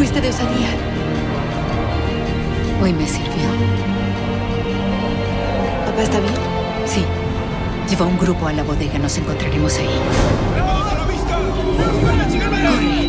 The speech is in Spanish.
Fuiste de osadía. Hoy me sirvió. ¿Papá está bien? Sí. Lleva un grupo a la bodega. Nos encontraremos ahí. ¡Vamos a la vista! ¡Síganme! Corre.